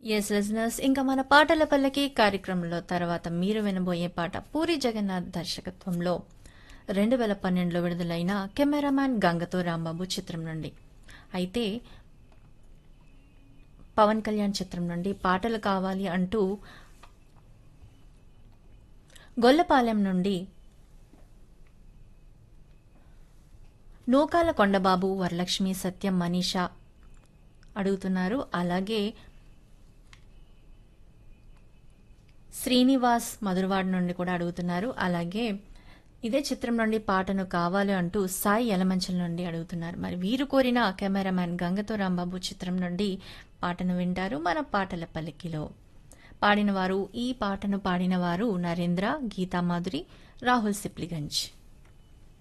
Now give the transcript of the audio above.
Yes listeners, ఇంకా మన పాటల పల్లకి కార్యక్రమంలో తర్వాత మీరు వినబోయే పాట పూరి జగన్నాథ్ దర్శకత్వంలో 2012లో విడుదలైన కెమెరామ్యాన్ గంగతో రాంబాబు చిత్రం నుండి. అయితే పవన్ కళ్యాణ్ చిత్రం నుండి పాటలు కావాలి అంటూ గొల్లపాలెం నుండి నూకాల కొండబాబు, వరలక్ష్మి, సత్యం, మనీషా అడుగుతున్నారు. అలాగే శ్రీనివాస్ మధురవాడ నుండి కూడా అడుగుతున్నారు. అలాగే ఇదే చిత్రం నుండి పాటను కావాలి అంటూ సాయి యలమంచల నుండి అడుగుతున్నారు. మరి వీరు కోరిన కెమెరామ్యాన్ గంగతో రాంబాబు చిత్రం నుండి పాటను వింటారు మన పాటల పలికిలో. ఈ పాటను పాడినవారు నరేంద్ర, గీతామాధురి, రాహుల్ సిప్లిగంజ్.